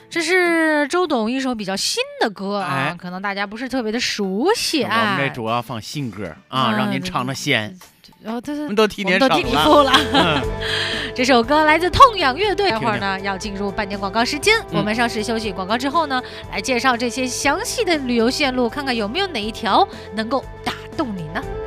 这是周董一首比较新的歌啊，可能大家不是特别的熟悉啊。 我们这主要放新歌啊，让您尝尝鲜。 我们都替您上了。这首歌来自痛仰乐队。待会儿呢要进入半点广告时间，我们稍事休息。广告之后呢，来介绍这些详细的旅游线路，看看有没有哪一条能够打动你呢？